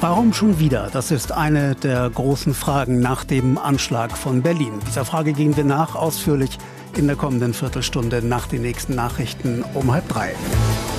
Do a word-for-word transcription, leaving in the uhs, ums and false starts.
Warum schon wieder? Das ist eine der großen Fragen nach dem Anschlag von Berlin. Dieser Frage gehen wir nach, ausführlich in der kommenden Viertelstunde nach den nächsten Nachrichten um halb drei.